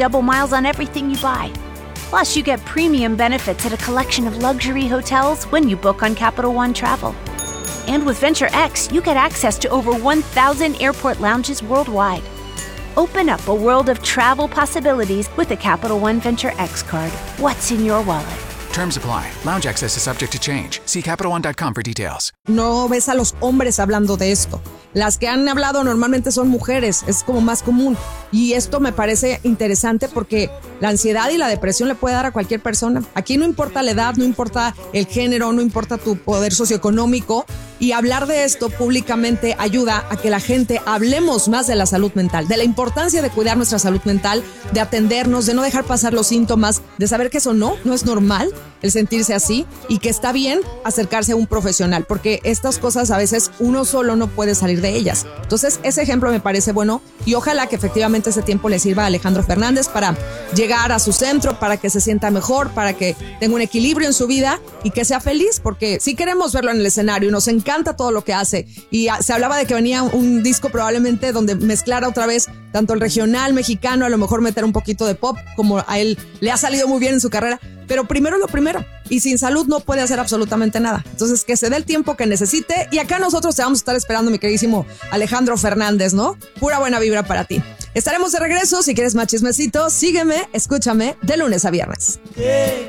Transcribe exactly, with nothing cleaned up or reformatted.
double miles on everything you buy. Plus, you get premium benefits at a collection of luxury hotels when you book on Capital One Travel. And with Venture X, you get access to over one thousand airport lounges worldwide. Open up a world of travel possibilities with the Capital One Venture X card. What's in your wallet? Terms apply. Lounge access is subject to change. See Capital One dot com for details. No ves a los hombres hablando de esto. Las que han hablado normalmente son mujeres, es como más común. Y esto me parece interesante porque la ansiedad y la depresión le puede dar a cualquier persona. Aquí no importa la edad, no importa el género, no importa tu poder socioeconómico. Y hablar de esto públicamente ayuda a que la gente hablemos más de la salud mental, de la importancia de cuidar nuestra salud mental, de atendernos, de no dejar pasar los síntomas, de saber que eso no, no es normal el sentirse así y que está bien acercarse a un profesional, porque estas cosas a veces uno solo no puede salir de ellas. Entonces, ese ejemplo me parece bueno y ojalá que efectivamente ese tiempo le sirva a Alejandro Fernández para llegar a su centro, para que se sienta mejor, para que tenga un equilibrio en su vida y que sea feliz, porque sí queremos verlo en el escenario y nos encanta todo lo que hace. Y se hablaba de que venía un disco probablemente donde mezclara otra vez tanto el regional mexicano, a lo mejor meter un poquito de pop, como a él le ha salido muy bien en su carrera. Pero primero lo primero, y sin salud no puede hacer absolutamente nada. Entonces que se dé el tiempo que necesite y acá nosotros te vamos a estar esperando, mi queridísimo Alejandro Fernández, ¿no? Pura buena vibra para ti. Estaremos de regreso, si quieres más chismecito, sígueme, escúchame de lunes a viernes. ¿Qué